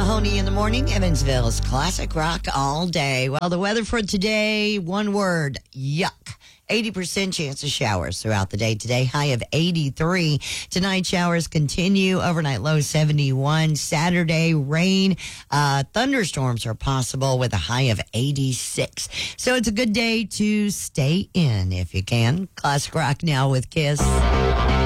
Mahoney in the morning, Evansville's classic rock all day. Well, the weather for today, one word, yuck. 80% chance of showers throughout the day today, high of 83. Tonight, showers continue, overnight low 71. Saturday, rain, thunderstorms are possible with a high of 86. So it's a good day to stay in if you can. Classic rock now with Kiss.